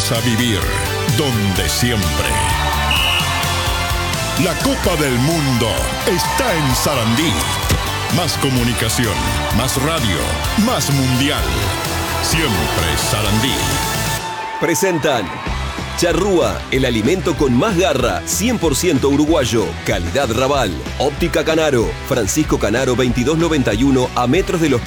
Vamos a vivir donde siempre. La Copa del Mundo está en Sarandí. Más comunicación, más radio, más mundial. Siempre Sarandí. Presentan Charrúa, el alimento con más garra, 100% uruguayo, calidad Raval, Óptica Canaro, Francisco Canaro 2291 a metros de los